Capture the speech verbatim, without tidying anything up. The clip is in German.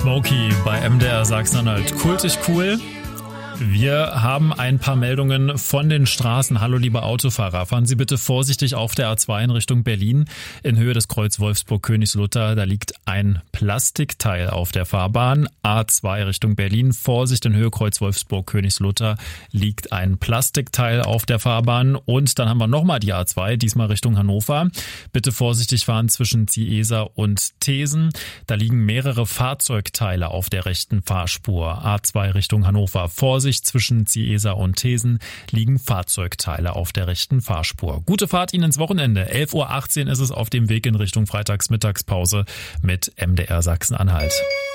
Smokey bei M D R Sachsen-Anhalt. Kultig cool. Wir haben ein paar Meldungen von den Straßen. Hallo liebe Autofahrer, fahren Sie bitte vorsichtig auf der A zwei in Richtung Berlin in Höhe des Kreuz Wolfsburg-Königslutter. Da liegt ein Plastikteil auf der Fahrbahn. A zwei Richtung Berlin, Vorsicht in Höhe Kreuz Wolfsburg-Königslutter liegt ein Plastikteil auf der Fahrbahn. Und dann haben wir nochmal die A zwei, diesmal Richtung Hannover. Bitte vorsichtig fahren zwischen Ziesa und Thesen. Da liegen mehrere Fahrzeugteile auf der rechten Fahrspur. A zwei Richtung Hannover, Vorsicht. Zwischen Ziesa und Thesen liegen Fahrzeugteile auf der rechten Fahrspur. Gute Fahrt Ihnen ins Wochenende. elf Uhr achtzehn ist es auf dem Weg in Richtung Freitagsmittagspause mit M D R Sachsen-Anhalt.